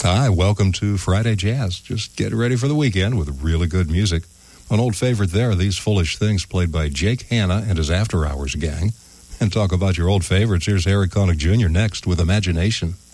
Hi, welcome to Friday Jazz. Just get ready for the weekend with really good music. An old favorite there, These Foolish Things, played by Jake Hanna and his After Hours gang. And talk about your old favorites, here's Harry Connick Jr. next with Imagination.